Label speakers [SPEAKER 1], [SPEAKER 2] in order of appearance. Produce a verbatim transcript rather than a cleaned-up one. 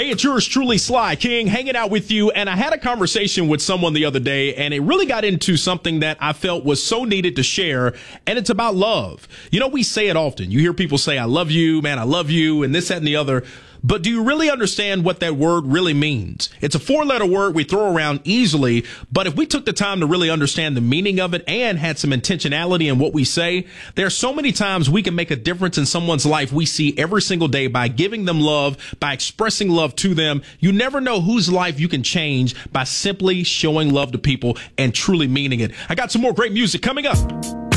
[SPEAKER 1] Hey, it's yours truly, Sly King, hanging out with you. And I had a conversation with someone the other day, and it really got into something that I felt was so needed to share. And it's about love. You know, we say it often. You hear people say, I love you, man, I love you, and this, that, and the other. But do you really understand what that word really means? It's a four-letter word we throw around easily, but if we took the time to really understand the meaning of it and had some intentionality in what we say, there are so many times we can make a difference in someone's life we see every single day by giving them love, by expressing love to them. You never know whose life you can change by simply showing love to people and truly meaning it. I got some more great music coming up.